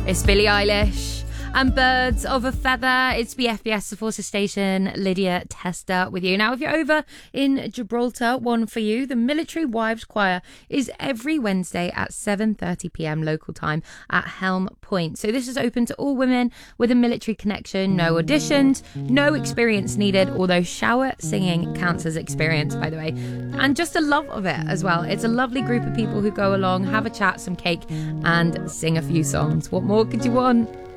It's Billie Eilish and Birds of a Feather. It's BFBS, the Forces Station. Lydia Tester with you. Now, if you're over in Gibraltar, one for you. The Military Wives Choir is every Wednesday at 7:30pm local time at Helm Point. So this is open to all women with a military connection. No auditions, no experience needed, although shower singing counts as experience, by the way. And just a love of it as well. It's a lovely group of people who go along, have a chat, some cake, and sing a few songs. What more could you want?